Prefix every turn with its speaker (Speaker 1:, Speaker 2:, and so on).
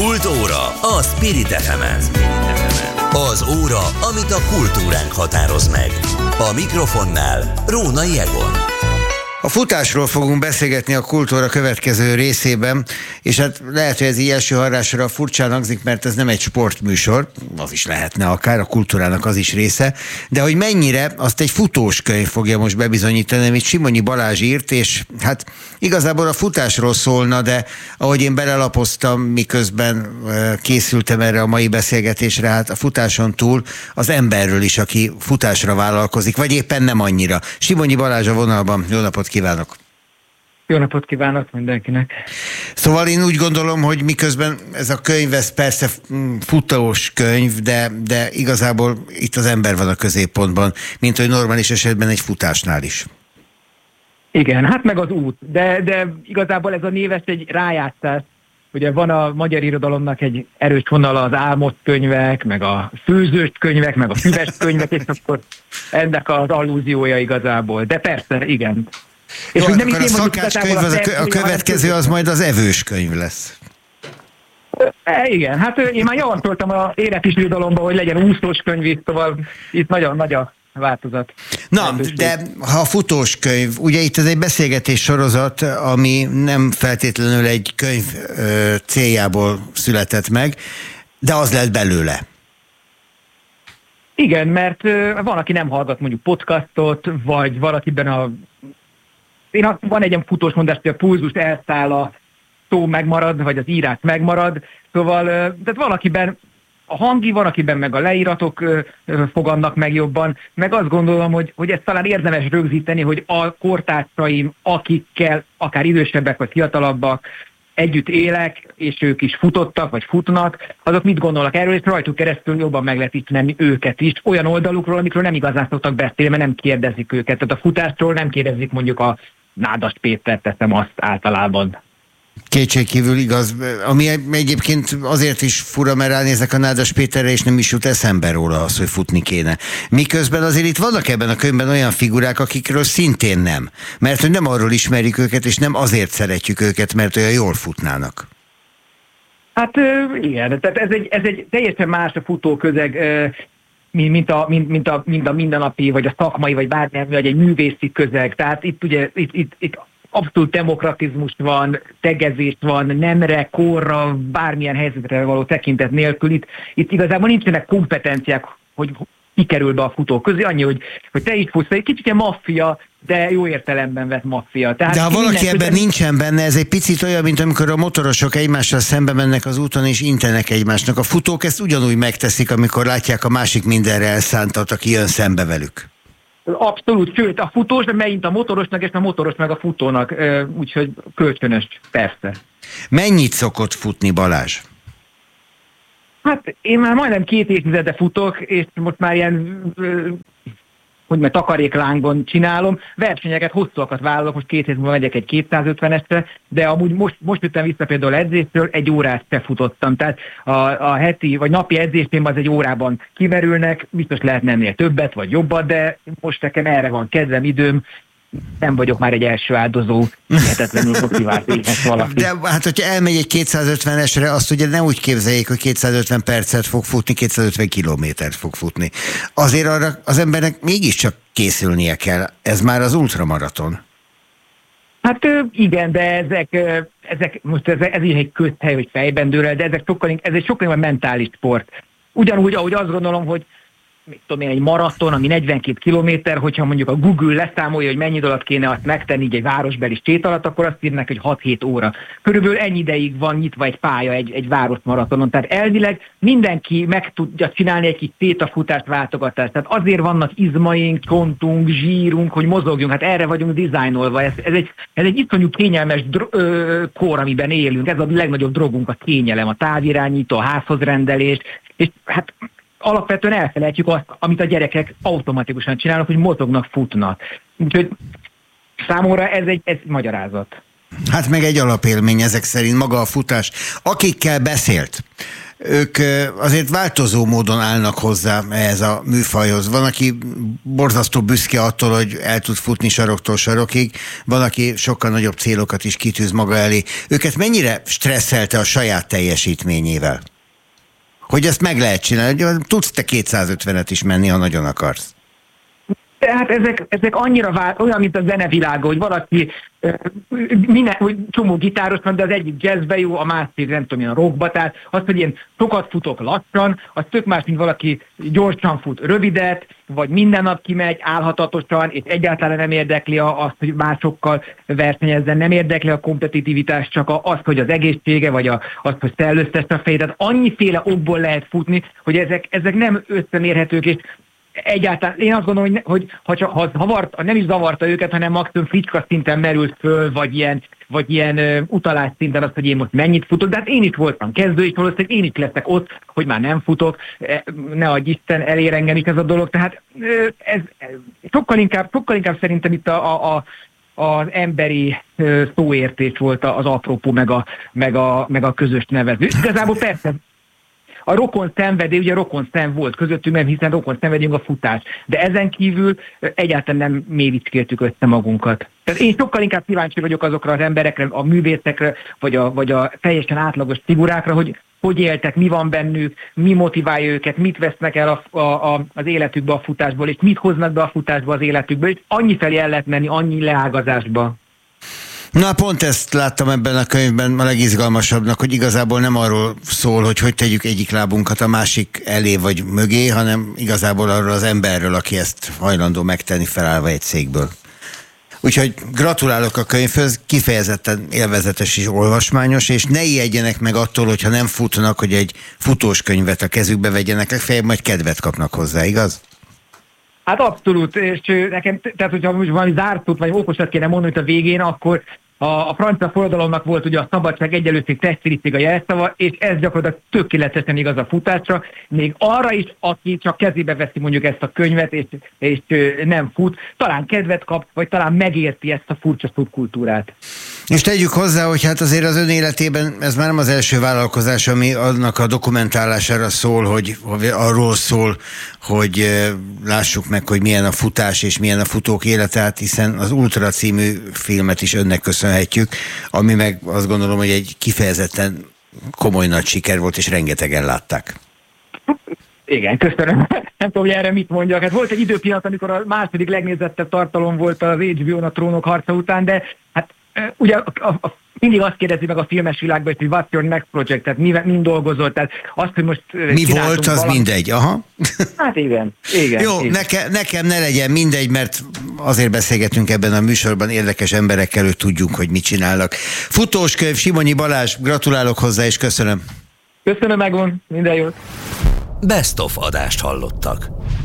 Speaker 1: Kultúra a Spirit FM-en. Az óra, amit a kultúránk határoz meg. A mikrofonnál Rónai Egon.
Speaker 2: A futásról fogunk beszélgetni a Kultúra következő részében, és hát lehet, hogy ez így első hallásra furcsán hangzik, mert ez nem egy sportműsor, az is lehetne akár, a kultúrának az is része, de hogy mennyire, azt egy futós könyv fogja most bebizonyítani, amit Simonyi Balázs írt, és hát igazából a futásról szólna, de ahogy én belelapoztam, miközben készültem erre a mai beszélgetésre, hát a futáson túl az emberről is, aki futásra vállalkozik, vagy éppen nem annyira. Simonyi Balázs a vonalban, jó napot kívánok!
Speaker 3: Jó napot kívánok mindenkinek!
Speaker 2: Szóval én úgy gondolom, hogy miközben ez a könyv, ez persze futós könyv, de igazából itt az ember van a középpontban, mint hogy normális esetben egy futásnál is.
Speaker 3: Igen, hát meg az út, de igazából ez a név egy rájátszás. Ugye van a magyar irodalomnak egy erős vonala, az álmos könyvek, meg a főzős könyvek, meg a füves könyvek, és akkor ennek az allúziója igazából. De persze, igen.
Speaker 2: Jó, és nem akkor a szakácskönyv, a következő az majd az evős könyv lesz.
Speaker 3: Igen, hát én már javasoltam az életirodalomban, hogy legyen úszós könyv is, szóval itt nagyon nagy a változat.
Speaker 2: Na, de ha a futós könyv, ugye itt ez egy beszélgetés sorozat, ami nem feltétlenül egy könyv céljából született meg, de az lett belőle.
Speaker 3: Igen, mert van, aki nem hallgat mondjuk podcastot, vagy valakiben van egy ilyen futós mondás, hogy a pulzus elszáll, a szó megmarad, vagy az írás megmarad, szóval tehát valakiben a hangi, van, akiben meg a leíratok fogadnak meg jobban, meg azt gondolom, hogy ezt talán érdemes rögzíteni, hogy a kortársaim, akikkel akár idősebbek vagy fiatalabbak együtt élek, és ők is futottak, vagy futnak, azok mit gondolnak erről, és rajtuk keresztül jobban meg lehet ismerni őket is, olyan oldalukról, amikről nem igazán szoktak beszélni, mert nem kérdezik őket. Tehát a futásról nem kérdezik mondjuk a Nádas Pétert, teszem azt általában.
Speaker 2: Kétségkívül igaz, ami egyébként azért is fura, mert ránézek a Nádas Péterre, és nem is jut eszembe róla az, hogy futni kéne. Miközben azért itt vannak ebben a könyvben olyan figurák, akikről szintén nem. Mert hogy nem arról ismerjük őket, és nem azért szeretjük őket, mert olyan jól futnának.
Speaker 3: Hát igen, tehát ez egy teljesen más a futóközeg, mint a mindennapi, vagy a szakmai, vagy bármilyen, vagy egy művészi közeg. Tehát itt ugye itt abszolút demokratizmus van, tegezés van, nemre, korra, bármilyen helyzetre való tekintet nélkül. Itt igazából nincsenek kompetenciák, hogy kikerül be a futó közé, annyi, hogy te így futsz, egy kicsit maffia, de jó értelemben vett maffia. Tehát
Speaker 2: de ha valaki ebben nincsen benne, ez egy picit olyan, mint amikor a motorosok egymással szembe mennek az úton, és intenek egymásnak. A futók ezt ugyanúgy megteszik, amikor látják a másik mindenre elszántat, aki jön szembe velük.
Speaker 3: Abszolút, sőt, a futós megint a motorosnak, és a motoros meg a futónak, úgyhogy kölcsönös, persze.
Speaker 2: Mennyit szokott futni Balázs?
Speaker 3: Hát én már majdnem 2 évtizede futok, és most már ilyen, takaréklángon csinálom. Versenyeket, hosszúakat vállalok, most 2 hét múlva megyek egy 250-esre, de amúgy most jöttem vissza például edzésről, 1 órát se futottam. Tehát a heti vagy napi edzésém az 1 órában kimerülnek, biztos lehetne ennél többet vagy jobbat, de most nekem erre van kedvem, időm, nem vagyok már egy első áldozó, hihetetlenül motivált éhes valaki.
Speaker 2: De hát, hogyha elmegy egy 250-esre, azt ugye nem úgy képzeljék, hogy 250 percet fog futni, 250 kilométert fog futni. Azért arra az embernek mégiscsak készülnie kell. Ez már az ultramaraton.
Speaker 3: Hát igen, de ezek most ez így egy közhely, hogy fejben dől el, de ez egy sokkal inkább mentális sport. Ugyanúgy, ahogy azt gondolom, hogy mit tudom én, egy maraton, ami 42 kilométer, hogyha mondjuk a Google leszámolja, hogy mennyi alatt kéne azt megtenni így egy városbeli sét alatt, akkor azt írnak, hogy 6-7 óra. Körülbelül ennyi ideig van nyitva egy pálya egy városmaratonon. Tehát elvileg mindenki meg tudja csinálni egy kis sétafutást, váltogatást. Tehát azért vannak izmaink, csontunk, zsírunk, hogy mozogjunk. Hát erre vagyunk dizájnolva. Ez egy iszonyú kényelmes kor, amiben élünk. Ez a legnagyobb drogunk, a kényelem, a távirányító, a házhoz rendelés. És hát alapvetően elfelejtjük azt, amit a gyerekek automatikusan csinálnak, hogy mozognak, futnak. Úgyhogy számomra ez magyarázat.
Speaker 2: Hát meg egy alapélmény ezek szerint maga a futás. Akikkel beszélt, ők azért változó módon állnak hozzá ehhez a műfajhoz. Van, aki borzasztó büszke attól, hogy el tud futni saroktól sarokig, van, aki sokkal nagyobb célokat is kitűz maga elé. Őket mennyire stresszelte a saját teljesítményével? Hogy ezt meg lehet csinálni, hogy tudsz te 250-et is menni, ha nagyon akarsz.
Speaker 3: Tehát ezek annyira olyan, mint a zenevilága, hogy valaki hogy csomó gitáros van, de az egyik jazzbe jó, a másik nem tudom, ilyen rockba, tehát az, hogy én sokat futok lassan, az tök más, mint valaki gyorsan fut rövidet, vagy minden nap kimegy álhatatosan, és egyáltalán nem érdekli azt, hogy másokkal versenyezzen, nem érdekli a kompetitivitás, csak az, hogy az egészsége, vagy az, hogy szellőztesse a fejét. Tehát annyiféle okból lehet futni, hogy ezek nem összemérhetők, és egyáltalán én azt gondolom, hogy ha nem is zavarta őket, hanem maximum fricska szinten merült föl, vagy ilyen utalás szinten az, hogy én most mennyit futok, de hát én is voltam kezdő, és valószínűleg én is leszek ott, hogy már nem futok, ne adj Isten, elér engem is ez a dolog, tehát ez sokkal inkább szerintem itt az emberi szóértés volt az apropó, meg a közös nevező. Igazából persze, a rokon szenvedély, ugye rokon szem volt közöttünk, mert hiszen rokon szenvedünk a futás. De ezen kívül egyáltalán nem méricskéltük össze magunkat. Tehát én sokkal inkább kíváncsi vagyok azokra az emberekre, a művészekre, vagy a teljesen átlagos figurákra, hogy éltek, mi van bennük, mi motiválja őket, mit vesznek el az életükbe a futásból, és mit hoznak be a futásba az életükből, és annyi felé el lehet menni, annyi leágazásba.
Speaker 2: Na, pont ezt láttam ebben a könyvben a legizgalmasabbnak, hogy igazából nem arról szól, hogy tegyük egyik lábunkat a másik elé vagy mögé, hanem igazából arról az emberről, aki ezt hajlandó megtenni felállva egy székből. Úgyhogy gratulálok a könyvhöz, kifejezetten élvezetes és olvasmányos, és ne ijedjenek meg attól, hogyha nem futnak, hogy egy futós könyvet a kezükbe vegyenek, legfeljebb majd kedvet kapnak hozzá, igaz?
Speaker 3: Hát abszolút, és nekem, tehát hogyha most valami zártót vagy okosat kéne mondani, hogy a végén, akkor a francia forradalomnak volt ugye a szabadság, egyenlőség, testvéritség a jelszava, és ez gyakorlatilag tökéletesen igaz a futásra, még arra is, aki csak kezébe veszi mondjuk ezt a könyvet, és nem fut, talán kedvet kap, vagy talán megérti ezt a furcsa szubkultúrát.
Speaker 2: És tegyük hozzá, hogy hát azért az ön életében ez már nem az első vállalkozás, ami annak a dokumentálására szól, hogy arról szól, hogy lássuk meg, hogy milyen a futás és milyen a futók élete, hiszen az Ultra című filmet is önnek köszönhetjük, ami meg azt gondolom, hogy egy kifejezetten komoly nagy siker volt, és rengetegen látták.
Speaker 3: Igen, köszönöm. Nem tudom, hogy erre mit mondjak. Hát volt egy időpillanat, amikor a második legnézettebb tartalom volt az HBO-n a Trónok harca után, de hát ugye mindig azt kérdezi meg a filmes világban, hogy what's your next project, tehát mind dolgozol, tehát azt, hogy most
Speaker 2: mi volt, az mindegy, aha.
Speaker 3: Hát igen.
Speaker 2: Jó,
Speaker 3: igen.
Speaker 2: Nekem ne legyen mindegy, mert azért beszélgetünk ebben a műsorban érdekes emberekkel, hogy tudjuk, hogy mit csinálnak. Futóskönyv, Simonyi Balázs, gratulálok hozzá, és köszönöm.
Speaker 3: Köszönöm, megvan, minden jót.
Speaker 1: Best of adást hallottak.